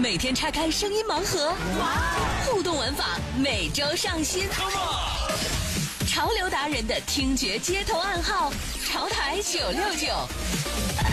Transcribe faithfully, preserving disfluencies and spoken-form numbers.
每天拆开声音盲盒，互动玩法每周上新。潮流达人的听觉街头暗号，潮台九六九。